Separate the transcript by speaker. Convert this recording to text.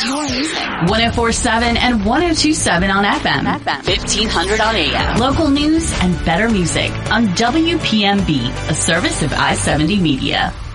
Speaker 1: 1047 and 1027 on FM. 1500 on AM. Local news and better music on WPMB, a service of I-70 Media.